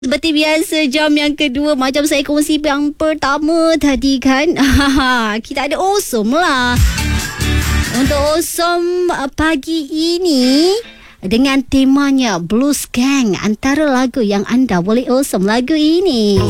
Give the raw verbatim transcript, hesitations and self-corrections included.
Seperti biasa, jam yang kedua macam saya kongsi yang pertama tadi kan. Kita ada Awesome lah. Untuk Awesome pagi ini dengan temanya Blues Gang. Antara lagu yang anda boleh awesome lagu ini.